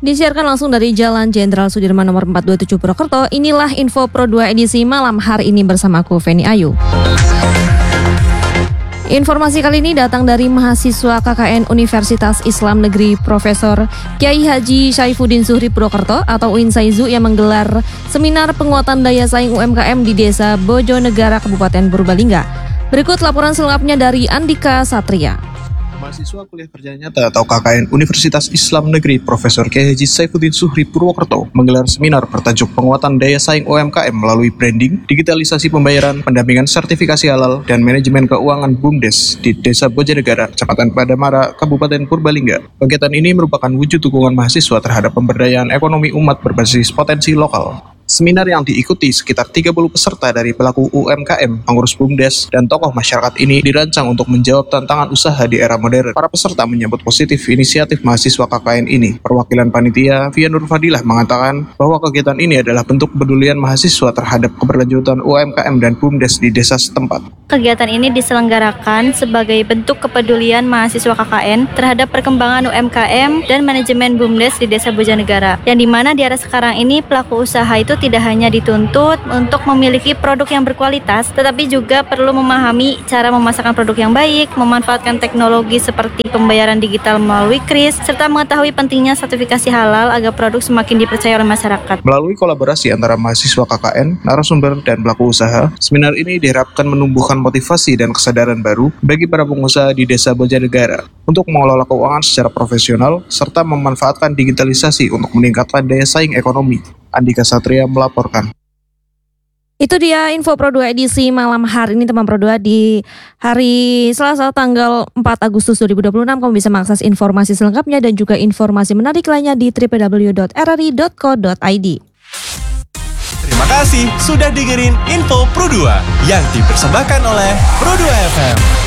Disiarkan langsung dari Jalan Jenderal Sudirman nomor 427 Purwokerto. Inilah Info Pro 2 edisi malam hari ini bersama aku Feni Ayu. Informasi kali ini datang dari mahasiswa KKN Universitas Islam Negeri Profesor Kiai Haji Saifuddin Zuhri Purwokerto atau UIN-Saizu yang menggelar seminar penguatan daya saing UMKM di Desa Bojonegara, Kabupaten Purbalingga. Berikut laporan selengkapnya dari Andika Satria. Mahasiswa kuliah kerja nyata atau KKN Universitas Islam Negeri Profesor Kiai Haji Saifuddin Zuhri Purwokerto menggelar seminar bertajuk penguatan daya saing UMKM melalui branding, digitalisasi pembayaran, pendampingan sertifikasi halal, dan manajemen keuangan BUMDes di Desa Bojonegara, Kecamatan Padamara, Kabupaten Purbalingga. Kegiatan ini merupakan wujud dukungan mahasiswa terhadap pemberdayaan ekonomi umat berbasis potensi lokal. Seminar yang diikuti sekitar 30 peserta dari pelaku UMKM, pengurus BUMDes, dan tokoh masyarakat ini dirancang untuk menjawab tantangan usaha di era modern. Para peserta menyambut positif inisiatif mahasiswa KKN ini. Perwakilan panitia, Via Nur Fadilah, mengatakan bahwa kegiatan ini adalah bentuk kepedulian mahasiswa terhadap keberlanjutan UMKM dan BUMDes di desa setempat. Kegiatan ini diselenggarakan sebagai bentuk kepedulian mahasiswa KKN terhadap perkembangan UMKM dan manajemen BUMDes di Desa Bojonegara, yang dimana di era sekarang ini pelaku usaha itu tidak hanya dituntut untuk memiliki produk yang berkualitas, tetapi juga perlu memahami cara memasarkan produk yang baik, memanfaatkan teknologi seperti pembayaran digital melalui KRIS, serta mengetahui pentingnya sertifikasi halal agar produk semakin dipercaya oleh masyarakat. Melalui kolaborasi antara mahasiswa KKN, narasumber, dan pelaku usaha, seminar ini diharapkan menumbuhkan motivasi dan kesadaran baru bagi para pengusaha di Desa Bojonegara untuk mengelola keuangan secara profesional serta memanfaatkan digitalisasi untuk meningkatkan daya saing ekonomi. Andika Satria melaporkan. Itu dia Info Pro 2 edisi malam hari ini teman Pro 2 di hari Selasa tanggal 4 Agustus 2026. Kamu bisa mengakses informasi selengkapnya dan juga informasi menarik lainnya di www.rri.co.id. Terima kasih sudah dengerin Info Pro 2 yang dipersembahkan oleh Pro 2 FM.